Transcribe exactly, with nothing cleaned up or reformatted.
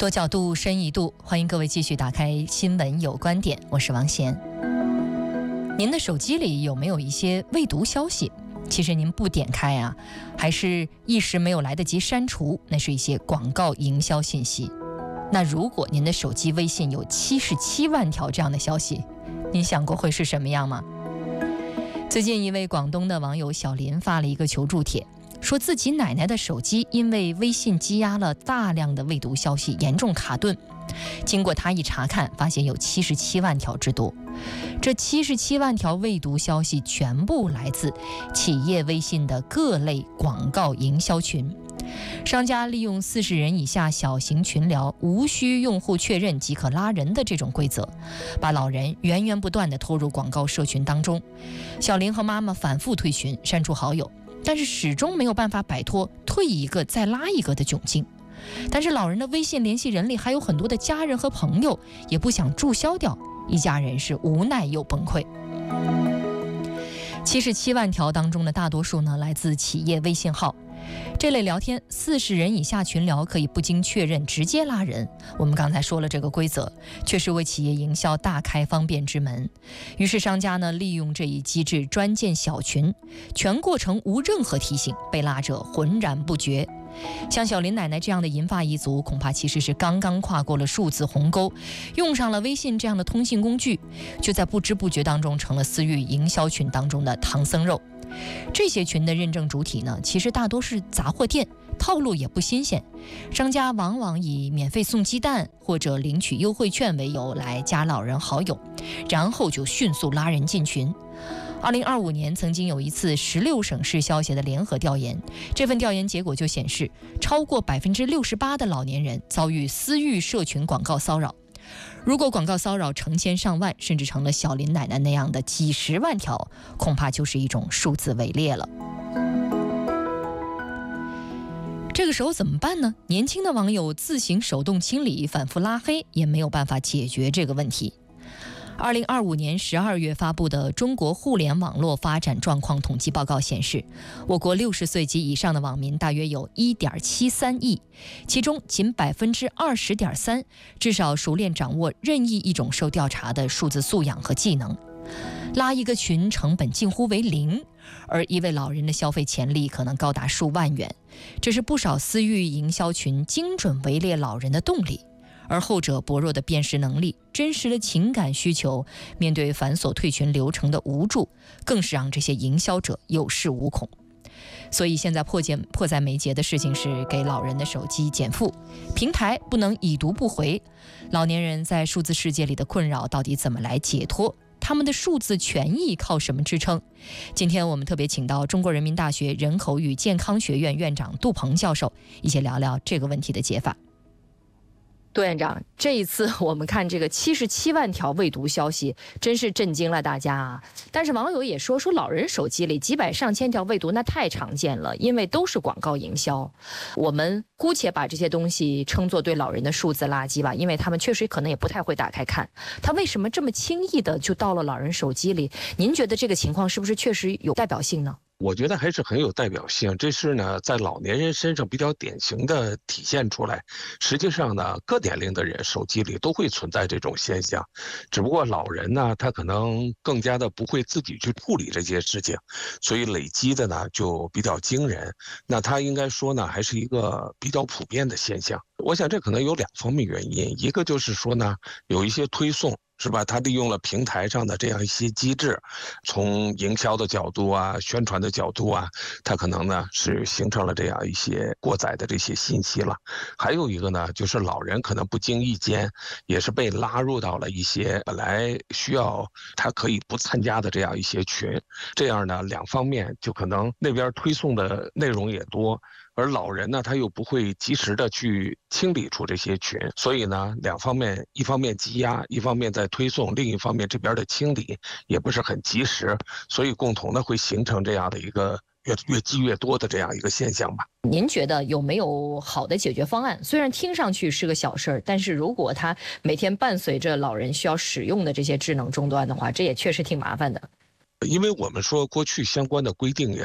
多角度，深一度，欢迎各位继续打开新闻有观点，我是王贤。您的手机里有没有一些未读消息？其实您不点开啊，还是一时没有来得及删除，那是一些广告营销信息。那如果您的手机微信有七十七万条这样的消息，您想过会是什么样吗？最近一位广东的网友小林发了一个求助帖，说自己奶奶的手机因为微信积压了大量的未读消息，严重卡顿。经过他一查看，发现有七十七万条之多。这七十七万条未读消息全部来自企业微信的各类广告营销群。商家利用四十人以下小型群聊，无需用户确认即可拉人的这种规则，把老人源源不断地拖入广告社群当中。小林和妈妈反复退群，删除好友，但是始终没有办法摆脱退一个再拉一个的窘境。但是老人的微信联系人里还有很多的家人和朋友，也不想注销掉，一家人是无奈又崩溃。七十七万条当中的大多数呢，来自企业微信号。这类聊天四十人以下群聊可以不经确认直接拉人，我们刚才说了这个规则，确实为企业营销大开方便之门。于是商家呢，利用这一机制专建小群，全过程无任何提醒，被拉者浑然不觉。像小林奶奶这样的银发一族，恐怕其实是刚刚跨过了数字鸿沟，用上了微信这样的通信工具，就在不知不觉当中成了私域营销群当中的唐僧肉。这些群的认证主体呢，其实大多是杂货店，套路也不新鲜。商家往往以免费送鸡蛋或者领取优惠券为由来加老人好友，然后就迅速拉人进群。二零二五年曾经有一次十六省市消协的联合调研，这份调研结果就显示，超过百分之六十八的老年人遭遇私域社群广告骚扰。如果广告骚扰成千上万，甚至成了小林奶奶那样的几十万条，恐怕就是一种数字伪劣了。这个时候怎么办呢？年轻的网友自行手动清理，反复拉黑，也没有办法解决这个问题。二零二五年十二月发布的《中国互联网络发展状况统计报告》显示，我国六十岁及以上的网民大约有 一点七三亿，其中仅 百分之二十点三 至少熟练掌握任意一种受调查的数字素养和技能。拉一个群成本近乎为零，而一位老人的消费潜力可能高达数万元，这是不少私域营销群精准围猎老人的动力。而后者薄弱的辨识能力、真实的情感需求，面对繁琐退群流程的无助，更是让这些营销者有恃无恐。所以现在迫切迫在眉睫的事情是给老人的手机减负，平台不能已读不回。老年人在数字世界里的困扰到底怎么来解脱？他们的数字权益靠什么支撑？今天我们特别请到中国人民大学人口与健康学院院长杜鹏教授，一起聊聊这个问题的解法。杜院长，这一次我们看这个七十七万条未读消息，真是震惊了大家啊！但是网友也说，说老人手机里几百上千条未读，那太常见了，因为都是广告营销。我们姑且把这些东西称作对老人的数字垃圾吧，因为他们确实可能也不太会打开看。他为什么这么轻易的就到了老人手机里？您觉得这个情况是不是确实有代表性呢？ 我觉得还是很有代表性，这是呢在老年人身上比较典型的体现出来。实际上呢，各年龄的人手机里都会存在这种现象，只不过老人呢，他可能更加的不会自己去处理这些事情，所以累积的呢就比较惊人。那他应该说呢，还是一个比较普遍的现象。我想这可能有两方面原因，一个就是说呢，有一些推送。是吧？他利用了平台上的这样一些机制，从营销的角度啊、宣传的角度啊，他可能呢是形成了这样一些过载的这些信息了。还有一个呢，就是老人可能不经意间也是被拉入到了一些本来需要他可以不参加的这样一些群，这样呢两方面就可能那边推送的内容也多。而老人呢，他又不会及时的去清理出这些群，所以呢，两方面，一方面积压，一方面在推送，另一方面这边的清理也不是很及时，所以共同的会形成这样的一个越越积越多的这样一个现象吧。 您觉得有没有好的解决方案？虽然听上去是个小事儿，但是如果它每天伴随着老人需要使用的这些智能终端的话，这也确实挺麻烦的。 因为我们说过去相关的规定也